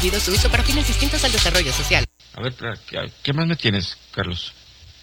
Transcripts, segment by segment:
Su uso para fines distintos al desarrollo social. A ver, ¿qué más me tienes, Carlos?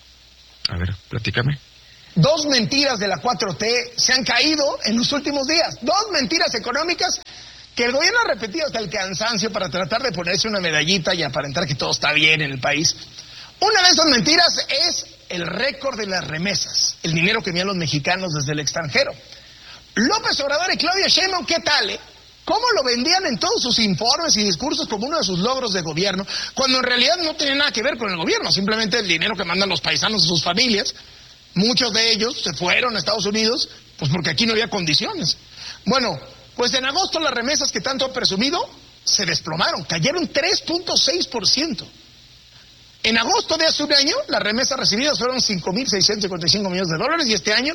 A ver, platícame. 2 mentiras de la 4T se han caído en los últimos días. 2 mentiras económicas que el gobierno ha repetido hasta el cansancio para tratar de ponerse una medallita y aparentar que todo está bien en el país. Una de esas mentiras es el récord de las remesas, el dinero que envían los mexicanos desde el extranjero. López Obrador y Claudia Sheinbaum, ¿qué tal, ¿Cómo lo vendían en todos sus informes y discursos como uno de sus logros de gobierno, cuando en realidad no tiene nada que ver con el gobierno, simplemente el dinero que mandan los paisanos de sus familias? Muchos de ellos se fueron a Estados Unidos, pues porque aquí no había condiciones. Bueno, pues en agosto las remesas que tanto han presumido se desplomaron, cayeron 3.6%. En agosto de hace un año, las remesas recibidas fueron 5.655 millones de dólares y este año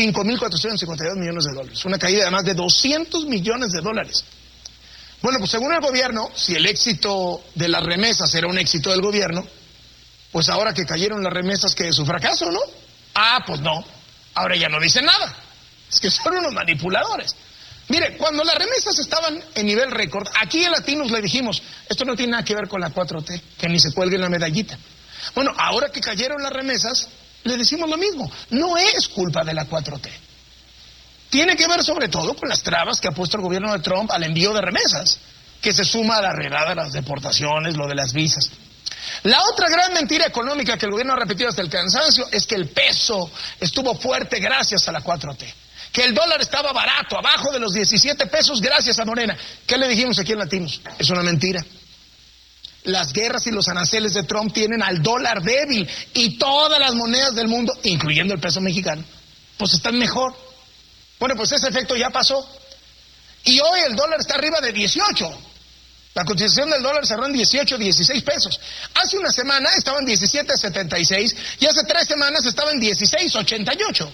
5.452 millones de dólares. Una caída de más de 200 millones de dólares. Bueno, pues según el gobierno, si el éxito de las remesas era un éxito del gobierno, pues ahora que cayeron las remesas, que es su fracaso, ¿no? Ah, pues no. Ahora ya no dicen nada. Es que son unos manipuladores. Mire, cuando las remesas estaban en nivel récord, aquí en Latinos le dijimos, esto no tiene nada que ver con la 4T, que ni se cuelgue la medallita. Bueno, ahora que cayeron las remesas, le decimos lo mismo, no es culpa de la 4T. Tiene que ver sobre todo con las trabas que ha puesto el gobierno de Trump al envío de remesas, que se suma a la redada de las deportaciones, lo de las visas. La otra gran mentira económica que el gobierno ha repetido hasta el cansancio es que el peso estuvo fuerte gracias a la 4T. Que el dólar estaba barato, abajo de los 17 pesos gracias a Morena. ¿Qué le dijimos aquí en Latinos? Es una mentira. Las guerras y los aranceles de Trump tienen al dólar débil y todas las monedas del mundo, incluyendo el peso mexicano, pues están mejor. Bueno, pues ese efecto ya pasó. Y hoy el dólar está arriba de 18. La cotización del dólar cerró en 18, 16 pesos. Hace una semana estaba en 17.76 y hace 3 semanas estaba en 16.88.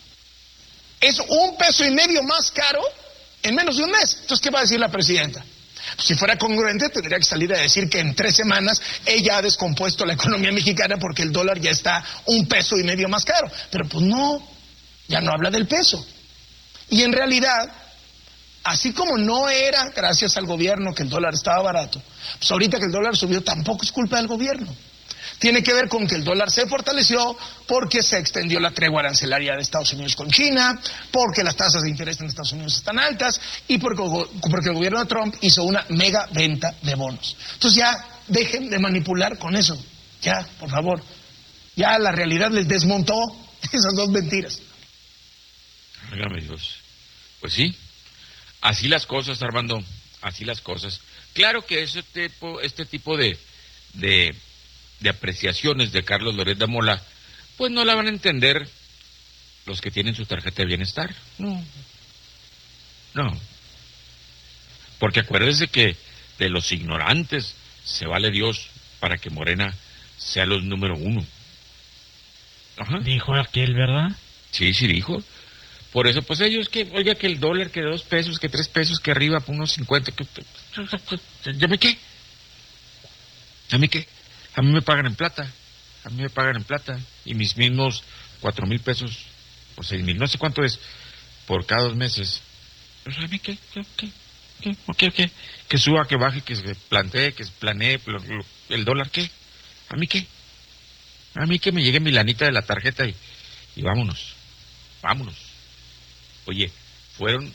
Es 1,5 pesos más caro en menos de un mes. Entonces, ¿qué va a decir la presidenta? Pues, si fuera congruente, tendría que salir a decir que en 3 semanas ella ha descompuesto la economía mexicana porque el dólar ya está 1,5 pesos más caro. Pero pues no, ya no habla del peso. Y en realidad, así como no era gracias al gobierno que el dólar estaba barato, pues ahorita que el dólar subió tampoco es culpa del gobierno. Tiene que ver con que el dólar se fortaleció porque se extendió la tregua arancelaria de Estados Unidos con China, porque las tasas de interés en Estados Unidos están altas y porque el gobierno de Trump hizo una mega venta de bonos. Entonces ya dejen de manipular con eso. Ya, por favor. Ya la realidad les desmontó esas 2 mentiras. Hágame Dios. Pues sí, así las cosas, Armando, así las cosas. Claro que este tipo de apreciaciones de Carlos Loret de Mola, pues no la van a entender los que tienen su tarjeta de bienestar. No. Porque acuérdense que de los ignorantes se vale Dios para que Morena sea los número 1. Ajá. Dijo aquel, ¿verdad? Sí, dijo. Por eso, pues ellos que, oiga, que el dólar, que 2 pesos, que 3 pesos, que arriba, por unos 50, ¿ya me qué? ¿A mí qué? A mí me pagan en plata, y mis mismos 4,000 pesos, o 6,000, no sé cuánto es, por cada 2 meses. Pues a mí qué, que suba, que baje, que se plantee, que se planee, el dólar, ¿qué? ¿A mí qué? A mí que me llegue mi lanita de la tarjeta y vámonos. Oye, fueron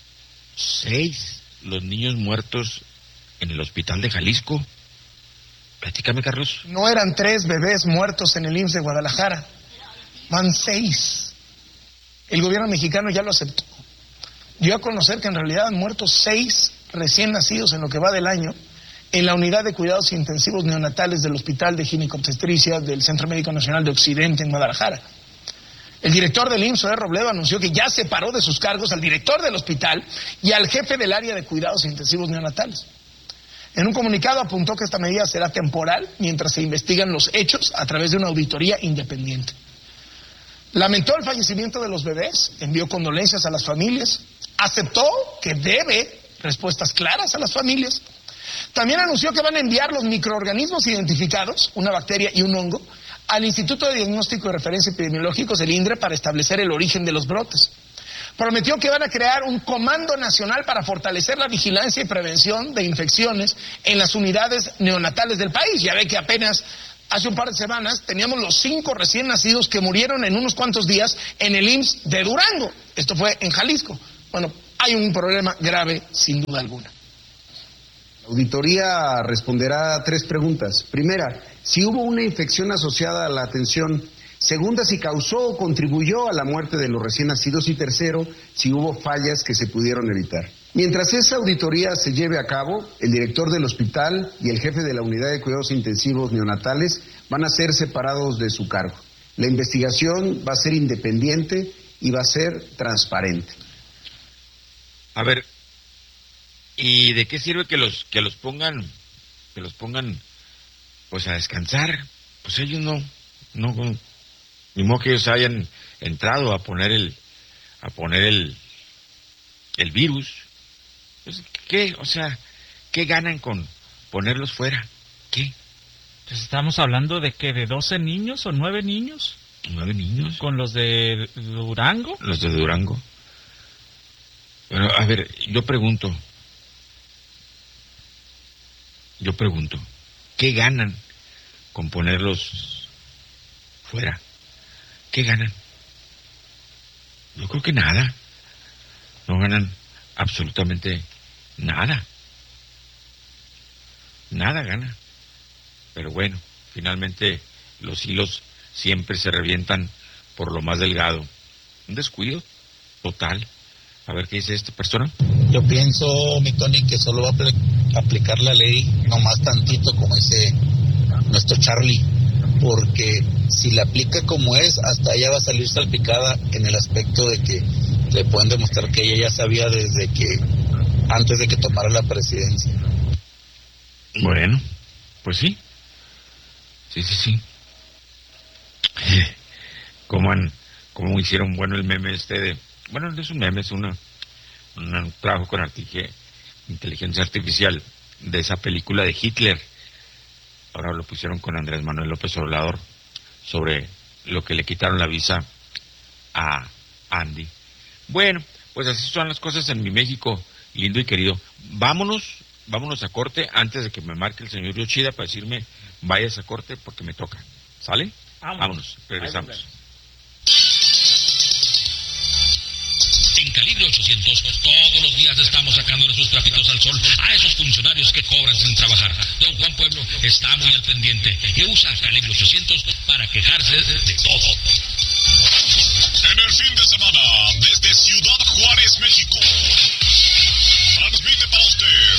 6 los niños muertos en el hospital de Jalisco. Platícame, Carlos. No eran 3 bebés muertos en el IMSS de Guadalajara, van 6. El gobierno mexicano ya lo aceptó. Dio a conocer que en realidad han muerto 6 recién nacidos en lo que va del año en la unidad de cuidados intensivos neonatales del Hospital de Ginecobstetricia del Centro Médico Nacional de Occidente en Guadalajara. El director del IMSS, Zoé Robledo, anunció que ya separó de sus cargos al director del hospital y al jefe del área de cuidados intensivos neonatales. En un comunicado apuntó que esta medida será temporal mientras se investigan los hechos a través de una auditoría independiente. Lamentó el fallecimiento de los bebés, envió condolencias a las familias, aceptó que debe respuestas claras a las familias. También anunció que van a enviar los microorganismos identificados, una bacteria y un hongo, al Instituto de Diagnóstico y Referencia Epidemiológicos, el INDRE, para establecer el origen de los brotes. prometió que van a crear un comando nacional para fortalecer la vigilancia y prevención de infecciones en las unidades neonatales del país. Ya ve que apenas hace un par de semanas teníamos los 5 recién nacidos que murieron en unos cuantos días en el IMSS de Durango. Esto fue en Jalisco. Bueno, hay un problema grave sin duda alguna. La auditoría responderá a 3 preguntas. Primera, si hubo una infección asociada a la atención. Segunda, si causó o contribuyó a la muerte de los recién nacidos. Y tercero, si hubo fallas que se pudieron evitar. Mientras esa auditoría se lleve a cabo, el director del hospital y el jefe de la unidad de cuidados intensivos neonatales van a ser separados de su cargo. La investigación va a ser independiente y va a ser transparente. A ver, ¿y de qué sirve que los pongan pues a descansar? Pues ellos no, ni modo que ellos hayan entrado a poner el virus. Pues, ¿qué? O sea, ¿qué ganan con ponerlos fuera? ¿Qué? Entonces estamos hablando de que de 12 niños o 9 niños. 9 niños. Con los de Durango. Los de Durango. Pero, a ver, yo pregunto, ¿qué ganan con ponerlos fuera? ¿Qué ganan? Yo creo que nada. No ganan absolutamente nada. Nada gana. Pero bueno, finalmente los hilos siempre se revientan por lo más delgado. Un descuido total. A ver qué dice esta persona. Yo pienso, mi Tony, que solo va a aplicar la ley nomás tantito, como dice nuestro Charlie, porque si la aplica como es, hasta ella va a salir salpicada en el aspecto de que le pueden demostrar que ella ya sabía antes de que tomara la presidencia. Bueno, pues sí. Sí. Como hicieron bueno el meme bueno, no es un meme, es un trabajo con inteligencia artificial de esa película de Hitler. Ahora lo pusieron con Andrés Manuel López Obrador sobre lo que le quitaron la visa a Andy. Bueno, pues así son las cosas en mi México lindo y querido. Vámonos a corte antes de que me marque el señor Yoshida para decirme vayas a corte porque me toca. ¿Sale? Vámonos, regresamos. En Calibre 800, todos los días estamos sacando esos trapitos al sol a esos funcionarios que cobran sin trabajar. Don Juan Pueblo está muy al pendiente y usa Calibre 800 para quejarse de todo. En el fin de semana, desde Ciudad